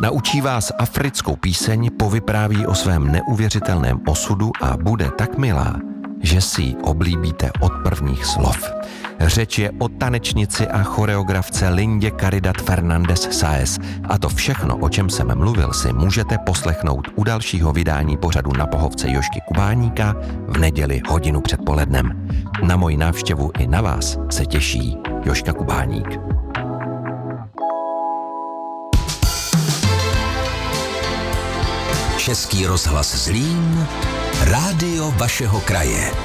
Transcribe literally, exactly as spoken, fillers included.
Naučí vás africkou píseň, povypráví o svém neuvěřitelném osudu a bude tak milá, že si ji oblíbíte od prvních slov. Řeč je o tanečnici a choreografce Lindě Caridad Fernández Sáez. A to všechno, o čem jsem mluvil, si můžete poslechnout u dalšího vydání pořadu Na pohovce Jožky Kubáníka v neděli hodinu před polednem. Na moji návštěvu i na vás se těší Jožka Kubáník. Český rozhlas Zlín, rádio vašeho kraje.